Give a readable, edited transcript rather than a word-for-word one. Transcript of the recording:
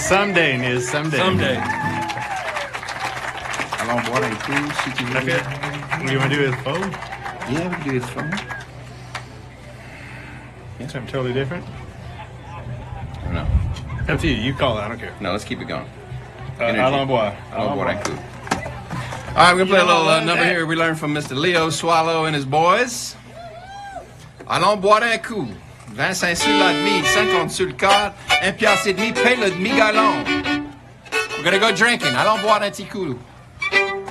Someday, Niz, someday. Someday. Allons boire un coup, si tu veux. Okay. You want to do his phone? Yeah, we can do his phone. Something totally different? No. Up to you. You call it. I don't care. No, let's keep it going. Allons boire. Allons boire un coup. All right, we're going to play a little number here we learned from Mr. Leo Swallow and his boys. Allons boire un coup. 25 sur la demi, 50 sur le quart, 1 piastre et demi, paye le demi-gallon. We're going to go drinking. Allons boire un petit coup.